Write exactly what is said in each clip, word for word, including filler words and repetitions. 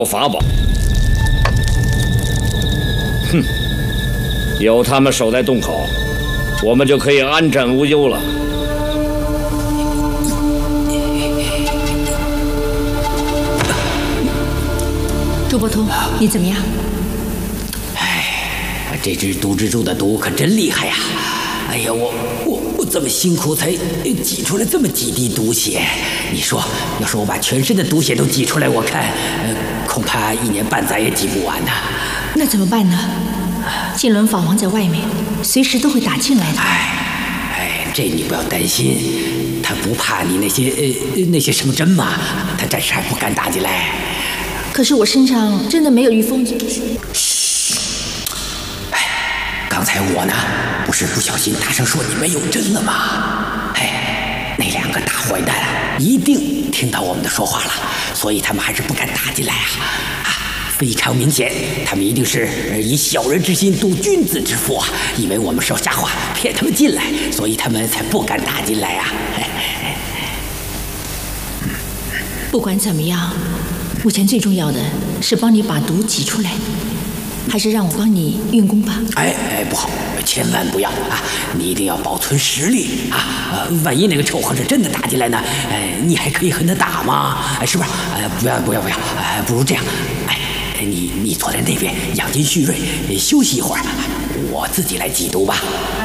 法宝。哼，有他们守在洞口，我们就可以安枕无忧了。 周伯通，你怎么样？ 哎，这只毒蜘蛛的毒可真厉害呀！哎呀，我我我这么辛苦才挤出来这么几滴毒血，你说，要是我把全身的毒血都挤出来，我看，呃，恐怕一年半载也挤不完呐。 那怎么办呢？金轮法王在外面，随时都会打进来的。 哎哎，这你不要担心，他不怕你那些呃那些圣针吗？他暂时还不敢打进来。 可是我身上真的没有御风。 嘘，哎，刚才我呢，不是不小心大声说你没有针了吗？哎，那两个大坏蛋一定听到我们的说话了，所以他们还是不敢打进来啊！啊，非常明显，他们一定是以小人之心度君子之腹啊，以为我们说瞎话骗他们进来，所以他们才不敢打进来啊！哎哎不管怎么样。目前最重要的是帮你把毒挤出来，还是让我帮你运功吧？ 哎哎，不好，千万不要啊！你一定要保存实力啊！呃，万一那个臭和尚真的打进来呢？哎，你还可以和他打吗？哎，是不是？哎，不要不要不要！哎，不如这样，哎，你你坐在那边养精蓄锐，休息一会儿，我自己来挤毒吧。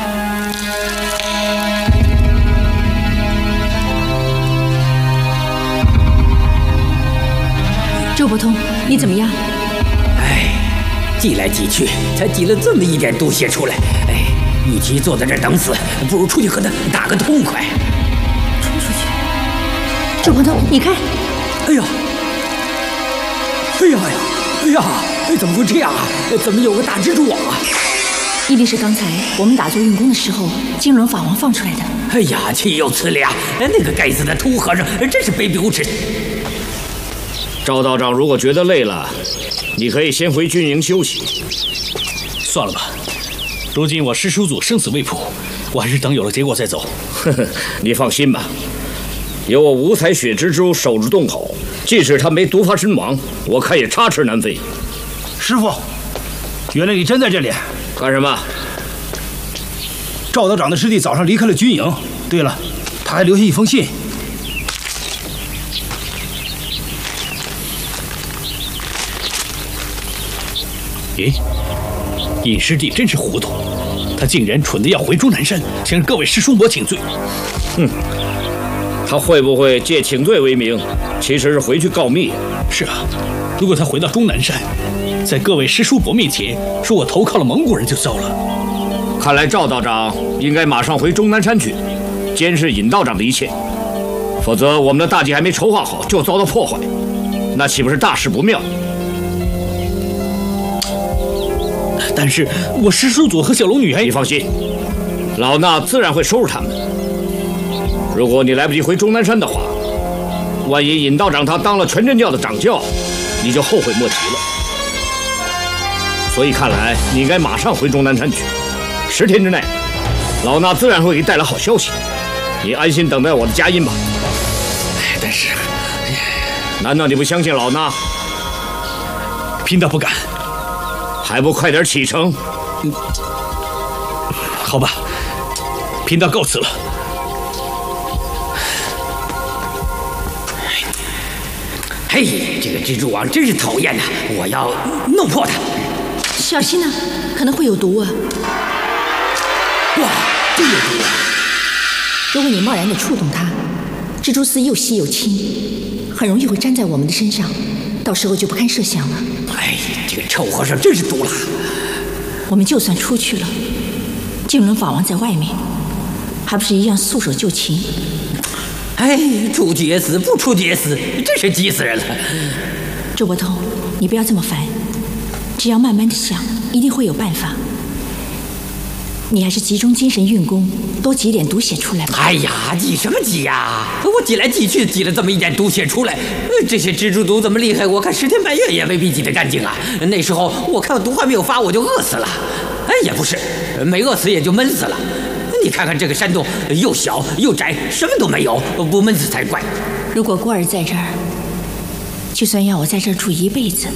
周伯通，你怎么样？ 哎，挤来挤去，才挤了这么一点毒血出来。哎，与其坐在这儿等死，不如出去和他打个痛快。 冲出去！周伯通，你看， 哎呀，哎呀哎呀，哎呀，哎，怎么会这样啊？怎么有个大蜘蛛网啊？ 一定是刚才我们打坐运功的时候，金轮法王放出来的。 哎呀，岂有此理啊！那个该死的秃和尚，真是卑鄙无耻。 赵道长，如果觉得累了，你可以先回军营休息。 算了吧，如今我师叔祖生死未卜，我还是等有了结果再走。 呵呵，你放心吧，有我五彩血蜘蛛守住洞口，即使他没毒发身亡，我看也插翅难飞。 师傅，原来你真在这里。 干什么？ 赵道长的师弟早上离开了军营。对了，他还留下一封信。 咦，尹师弟真是糊涂，他竟然蠢得要回终南山，向各位师叔伯请罪。 哼，他会不会借请罪为名，其实是回去告密？ 是啊，如果他回到终南山，在各位师叔伯面前说我投靠了蒙古人就糟了。 看来赵道长应该马上回终南山去，监视尹道长的一切，否则我们的大计还没筹划好就遭到破坏，那岂不是大事不妙？ 但是我师叔祖和小龙女还…… 你放心，老衲自然会收拾他们。如果你来不及回终南山的话，万一尹道长他当了全真教的掌教，你就后悔莫及了。所以看来你应该马上回终南山去，十天之内，老衲自然会给你带来好消息。你安心等待我的佳音吧。 但是， 难道你不相信老衲？ 贫道不敢。 还不快点启程！ 嗯，好吧，贫道告辞了。 嘿，这个蜘蛛网真是讨厌呐！我要弄破它。 小心呐、啊，可能会有毒啊！ 哇，真有毒啊！ 如果你贸然的触动它，蜘蛛丝又细又轻，很容易会粘在我们的身上，到时候就不堪设想了。 哎，这个臭和尚真是毒辣！ 我们就算出去了，金轮法王在外面，还不是一样束手就擒？ 哎，出去也死，不出去也死，真是急死人了！ 周伯通，你不要这么烦，只要慢慢的想，一定会有办法。你还是集中精神运功，多挤点毒血出来吧。 哎呀，挤什么挤呀？我挤来挤去，挤了这么一点毒血出来。这些蜘蛛毒这么厉害，我看十天半月也未必挤得干净啊。那时候我看毒还没有发，我就饿死了。哎，也不是，没饿死也就闷死了。你看看这个山洞，又小又窄，什么都没有，不闷死才怪。 如果郭儿在这儿， 就算要我在这儿住一辈子，